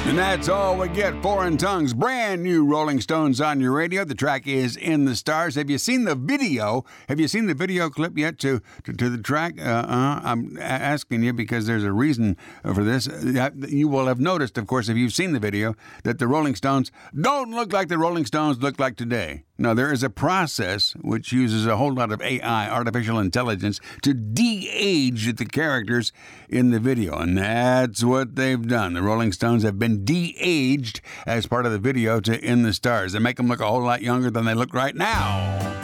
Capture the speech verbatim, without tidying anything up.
And that's all we get. Foreign Tongues, brand new Rolling Stones on your radio. The track is In the Stars. Have you seen the video? Have you seen the video clip yet to, to, to the track? Uh, uh, I'm asking you because there's a reason for this. You will have noticed, of course, if you've seen the video, that the Rolling Stones don't look like the Rolling Stones look like today. No, there is a process which uses a whole lot of A I, artificial intelligence, to de-age the characters in the video. And that's what they've done. The Rolling Stones have been de-aged as part of the video to In the Stars. They make them look a whole lot younger than they look right now.